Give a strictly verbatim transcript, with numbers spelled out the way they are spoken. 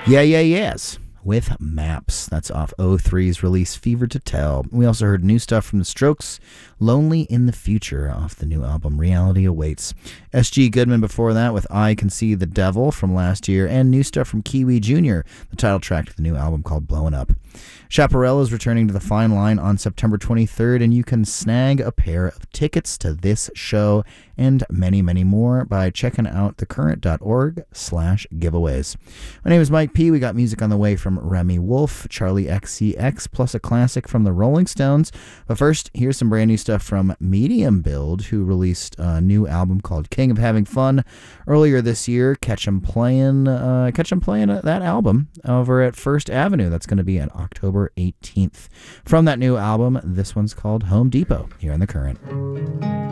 Yeah, yeah, yes. With Maps. That's off O three's release Fever to Tell. We also heard new stuff from The Strokes, Lonely in the Future, off the new album Reality Awaits. S G Goodman before that with I Can See the Devil from last year, and new stuff from Kiwi Junior, the title track to the new album called Blowin' Up. Chaparral is returning to the Fine Line on September twenty-third, and you can snag a pair of tickets to this show and many, many more by checking out thecurrent.org slash giveaways. My name is Mike P. We got music on the way from Remy Wolf, Charlie X C X, plus a classic from the Rolling Stones. But first, here's some brand new stuff from Medium Build, who released a new album called King of Having Fun earlier this year. Catch 'em playing, uh, catch 'em playing that album over at First Avenue. That's going to be on October eighteenth. From that new album, this one's called Home Depot, here in The Current.